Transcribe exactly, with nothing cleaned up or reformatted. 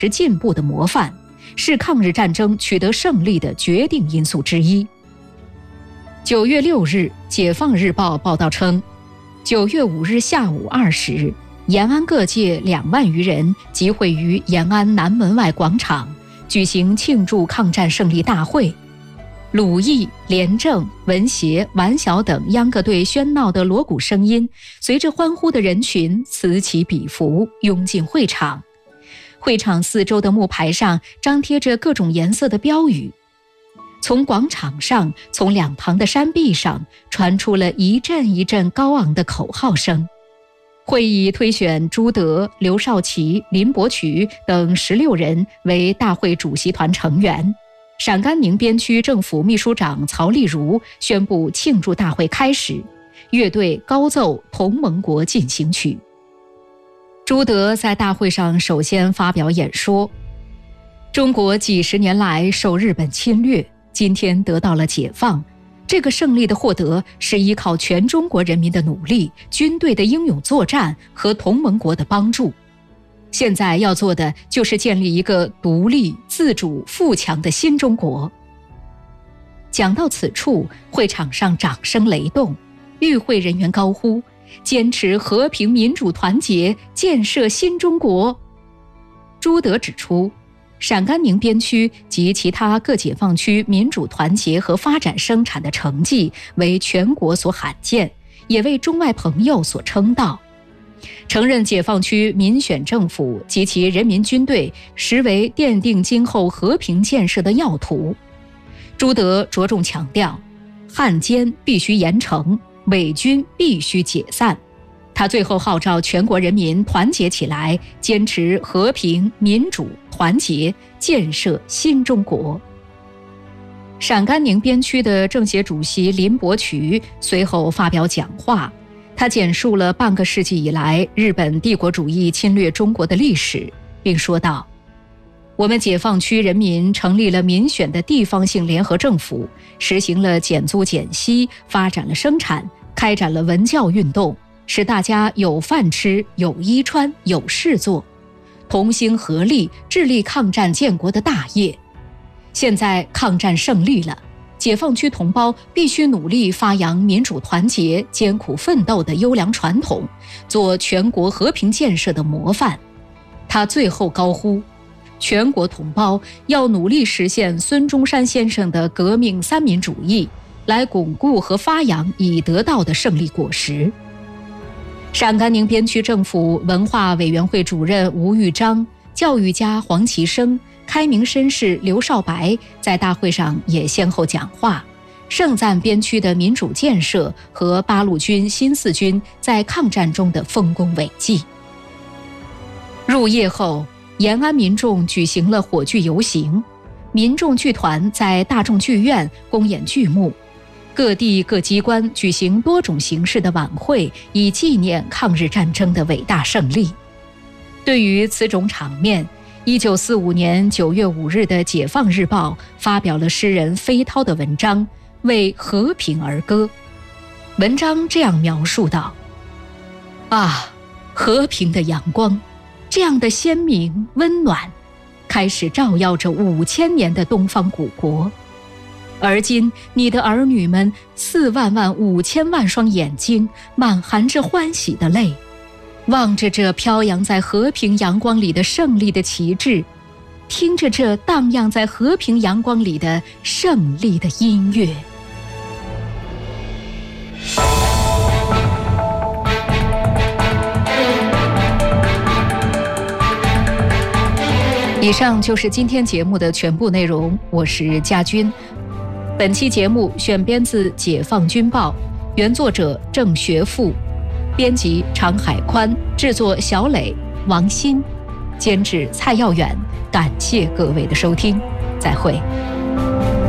是进步的模范，是抗日战争取得胜利的决定因素之一。九月六日，《解放日报》报道称，九月五日下午二时，延安各界两万余人集会于延安南门外广场，举行庆祝抗战胜利大会。鲁艺、廉政、文协、顽小等秧歌队喧闹的锣鼓声音，随着欢呼的人群此起彼伏，涌进会场。会场四周的木牌上张贴着各种颜色的标语。从广场上，从两旁的山壁上，传出了一阵一阵高昂的口号声。会议推选朱德、刘少奇、林伯渠等十六人为大会主席团成员。陕甘宁边区政府秘书长曹丽如宣布庆祝大会开始，乐队高奏《同盟国进行曲》。朱德在大会上首先发表演说：中国几十年来受日本侵略，今天得到了解放，这个胜利的获得是依靠全中国人民的努力、军队的英勇作战和同盟国的帮助。现在要做的就是建立一个独立、自主、富强的新中国。讲到此处，会场上掌声雷动，与会人员高呼：坚持和平民主团结，建设新中国。朱德指出，陕甘宁边区及其他各解放区民主团结和发展生产的成绩为全国所罕见，也为中外朋友所称道。承认解放区民选政府及其人民军队实为奠定今后和平建设的要图。朱德着重强调，汉奸必须严惩，伪军必须解散。他最后号召全国人民团结起来，坚持和平、民主、团结，建设新中国。陕甘宁边区的政协主席林伯渠随后发表讲话，他简述了半个世纪以来日本帝国主义侵略中国的历史，并说道：我们解放区人民成立了民选的地方性联合政府，实行了减租减息，发展了生产，开展了文教运动，使大家有饭吃、有衣穿、有事做，同心合力致力抗战建国的大业。现在抗战胜利了，解放区同胞必须努力发扬民主团结、艰苦奋斗的优良传统，做全国和平建设的模范。他最后高呼：全国同胞要努力实现孙中山先生的革命三民主义，来巩固和发扬已得到的胜利果实。陕甘宁边区政府文化委员会主任吴玉章、教育家黄其生、开明绅士刘少白在大会上也先后讲话，盛赞边区的民主建设和八路军新四军在抗战中的丰功伟绩。入夜后，延安民众举行了火炬游行，民众剧团在大众剧院公演剧目，各地各机关举行多种形式的晚会，以纪念抗日战争的伟大胜利。对于此种场面，一九四五年九月五日的《解放日报》发表了诗人飞涛的文章《为和平而歌》。文章这样描述道：啊，和平的阳光，这样的鲜明温暖，开始照耀着五千年的东方古国。而今你的儿女们四万万五千万双眼睛满含着欢喜的泪，望着这飘扬在和平阳光里的胜利的旗帜，听着这荡漾在和平阳光里的胜利的音乐。以上就是今天节目的全部内容，我是佳君。本期节目选编自《解放军报》，原作者郑学富，编辑常海宽，制作小磊、王鑫，监制蔡耀远。感谢各位的收听，再会。